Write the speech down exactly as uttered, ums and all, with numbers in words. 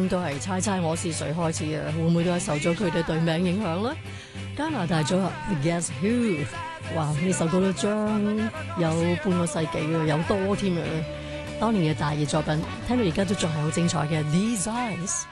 聲都係猜猜我是誰開始嘅，會唔會都係受咗佢哋隊名影響咧？加拿大組合 The Guess Who， 哇！呢首歌都將有半個世紀嘅，有多添啊！當年嘅大熱作品，聽到而家都仲係好精彩嘅 These Eyes。